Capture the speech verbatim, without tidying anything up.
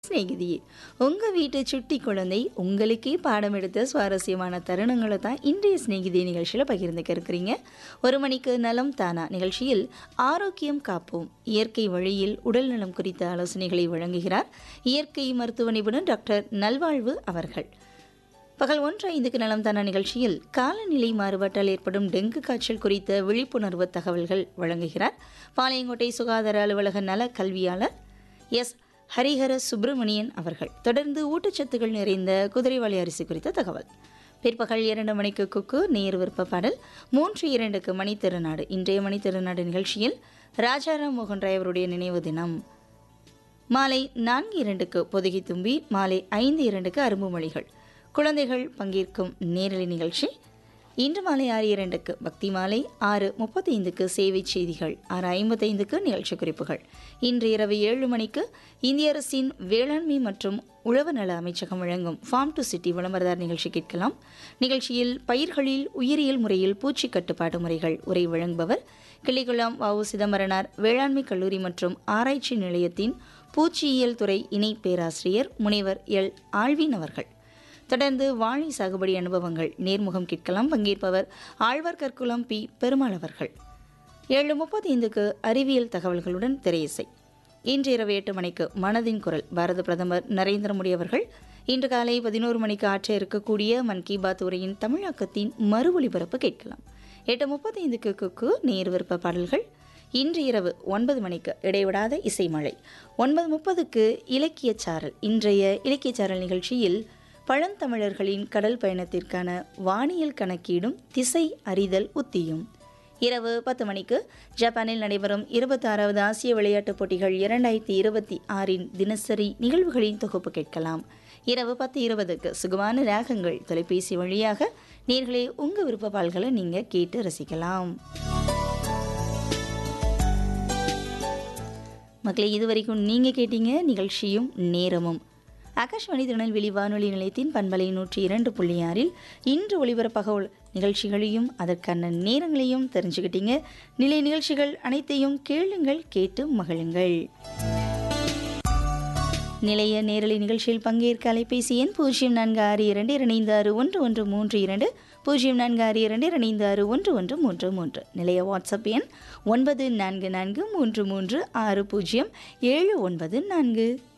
சிநேகிதி, உங்க வீட்டு சுட்டி குழந்தை உங்களுக்கே பாடம் எடுத்த சுவாரஸ்யமான தருணங்களை தான் இன்றைய சிநேகிதி நிகழ்ச்சியில் பகிர்ந்துக்க இருக்கிறீங்க. ஒரு மணிக்கு நலம் தானா நிகழ்ச்சியில் ஆரோக்கியம் காப்போம், இயற்கை வழியில் உடல் நலம் குறித்த ஆலோசனைகளை வழங்குகிறார் இயற்கை மருத்துவ நிபுணர் டாக்டர் நல்வாழ்வு அவர்கள். பகல் ஒன்று ஐந்துக்கு நலம் தானா நிகழ்ச்சியில் காலநிலை மாறுபாட்டால் ஏற்படும் டெங்கு காய்ச்சல் குறித்த விழிப்புணர்வு தகவல்கள் வழங்குகிறார் பாளையங்கோட்டை சுகாதார அலுவலக நல கல்வியாளர் எஸ் ஹரிஹர சுப்பிரமணியன் அவர்கள். தொடர்ந்து ஊட்டச்சத்துக்கள் நிறைந்த குதிரைவாலி அரிசி குறித்த தகவல். பிற்பகல் இரண்டு மணிக்கு குக்கு நேர் விருப்ப பாடல். மூன்று இரண்டுக்கு மணி திருநாடு. இன்றைய மணி திருநாடு நிகழ்ச்சியில் ராஜாராம் மோகன் ராய் அவருடைய நினைவு தினம். மாலை நான்கு இரண்டுக்கு பொதுகி தும்பி. மாலை ஐந்து இரண்டுக்கு அரும்பு மொழிகள். குழந்தைகள் பங்கேற்கும் நேரலை நிகழ்ச்சி. இன்று மாலை ஆறு இரண்டுக்கு பக்தி மாலை. ஆறு முப்பத்தி ஐந்துக்கு சேவை செய்திகள். ஆறு ஐம்பத்தைந்துக்கு நிகழ்ச்சி குறிப்புகள். இன்று இரவு ஏழு மணிக்கு இந்திய அரசின் வேளாண்மை மற்றும் உழவு நல அமைச்சகம் வழங்கும் ஃபார்ம் டு சிட்டி விளம்பரதார் நிகழ்ச்சி கேட்கலாம். நிகழ்ச்சியில் பயிர்களில் உயிரியல் முறையில் பூச்சி கட்டுப்பாட்டு முறைகள் உரை வழங்குபவர் கிளிகுளம் வ சிதம்பரனார் வேளாண்மை கல்லூரி மற்றும் ஆராய்ச்சி நிலையத்தின் பூச்சியியல் துறை இணை பேராசிரியர் முனைவர் எல் ஆழ்வின் அவர்கள். தொடர்ந்து வாழை சாகுபடி அனுபவங்கள் நேர்முகம் கேட்கலாம். பங்கேற்பவர் ஆழ்வார்கற்குளம் பி பெருமாள் அவர்கள். ஏழு முப்பத்தி ஐந்துக்கு அறிவியல் தகவல்களுடன் திரையிசை. இன்று இரவு எட்டு மணிக்கு மனதின் குரல் பாரத பிரதமர் நரேந்திர மோடி அவர்கள் இன்று காலை பதினோரு மணிக்கு ஆற்ற இருக்கக்கூடிய மன் கி பாத் உரையின் தமிழாக்கத்தின் மறு ஒலிபரப்பு கேட்கலாம். எட்டு முப்பத்தி ஐந்துக்கு குக்கு நேர் விருப்ப பாடல்கள். இன்று இரவு ஒன்பது மணிக்கு இடைவிடாத இசைமழை. ஒன்பது முப்பதுக்கு இலக்கிய சாரல். இன்றைய இலக்கிய சாரல் நிகழ்ச்சியில் பழந்தமிழர்களின் கடல் பயணத்திற்கான வானியல் கணக்கீடும் திசை அறிதல் உத்தியும். இரவு பத்து மணிக்கு ஜப்பானில் நடைபெறும் இருபத்தி ஆறாவது ஆசிய விளையாட்டுப் போட்டிகள் இரண்டாயிரத்தி இருபத்தி ஆறின் தினசரி நிகழ்வுகளின் தொகுப்பு கேட்கலாம். இரவு பத்து இருபதுக்கு சுகமான ராகங்கள் தொலைபேசி வழியாக நேர்களே உங்க விருப்ப பால்களை நீங்க கேட்டு ரசிக்கலாம். மக்களே, இதுவரைக்கும் நீங்க கேட்டீங்க நிகழ்ச்சியும் நேரமும். ஆகாஷ்வாணி திருநெல்வேலி வானொலி நிலையத்தின் பண்பலை நூற்றி இரண்டு புள்ளி ஆறில் இன்று ஒளிபரப்பாக நிகழ்ச்சிகளையும் அதற்கான நேரங்களையும் தெரிஞ்சுக்கிட்டீங்க. நிலை நிகழ்ச்சிகள் அனைத்தையும் கேளுங்கள், கேட்டு மகிழுங்கள். நிலைய நேரலை நிகழ்ச்சியில் பங்கேற்க அலைபேசி எண் பூஜ்ஜியம் நான்கு ஆறு இரண்டு இரண்டு ஆறு ஒன்று ஒன்று மூன்று இரண்டு பூஜ்ஜியம் நான்கு ஆறு இரண்டு இரண்டு ஆறு ஒன்று ஒன்று மூன்று மூன்று. நிலைய வாட்ஸ்அப் எண் ஒன்பது நான்கு நான்கு மூன்று மூன்று ஆறு பூஜ்ஜியம் ஏழு ஒன்பது நான்கு.